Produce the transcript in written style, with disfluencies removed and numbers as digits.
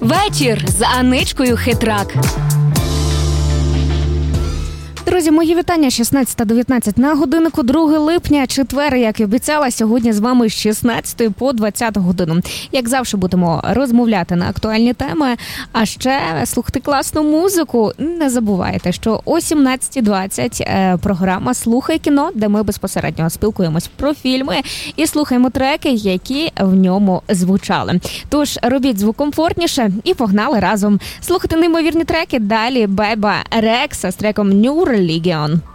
Вечір з Аничкою Хитрак. Друзі, мої вітання. 16:19 на годиннику, 2 липня, четвер, як і обіцяла, сьогодні з вами з 16 по 20 годину. Як завжди, будемо розмовляти на актуальні теми, а ще слухати класну музику. Не забувайте, що о 17:20 програма «Слухай кіно», де ми безпосередньо спілкуємось про фільми і слухаємо треки, які в ньому звучали. Тож, робіть звук комфортніше і погнали разом слухати неймовірні треки. Далі Беба Рекса з треком «New Religion».